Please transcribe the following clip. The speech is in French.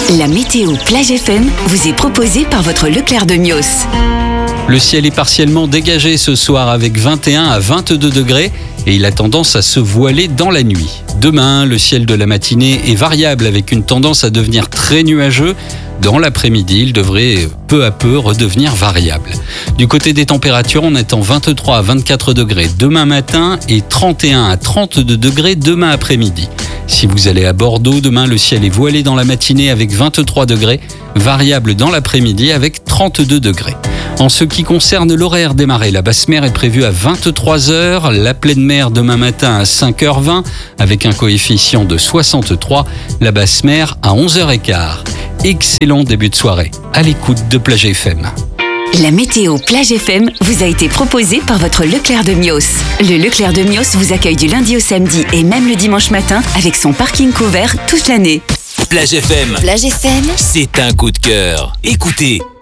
La météo Plage FM vous est proposée par votre Leclerc de Mios. Le ciel est partiellement dégagé ce soir avec 21 à 22 degrés et il a tendance à se voiler dans la nuit. Demain, le ciel de la matinée est variable avec une tendance à devenir très nuageux. Dans l'après-midi, il devrait peu à peu redevenir variable. Du côté des températures, on attend 23 à 24 degrés demain matin et 31 à 32 degrés demain après-midi. Si vous allez à Bordeaux, demain le ciel est voilé dans la matinée avec 23 degrés, variable dans l'après-midi avec 32 degrés. En ce qui concerne l'horaire des marées, la basse mer est prévue à 23h, la pleine mer demain matin à 5h20 avec un coefficient de 63, la basse mer à 11h15. Excellent début de soirée à l'écoute de Plage FM. La météo Plage FM vous a été proposée par votre Leclerc de Mios. Le Leclerc de Mios vous accueille du lundi au samedi et même le dimanche matin avec son parking couvert toute l'année. Plage FM. Plage FM, C'est un coup de cœur. Écoutez.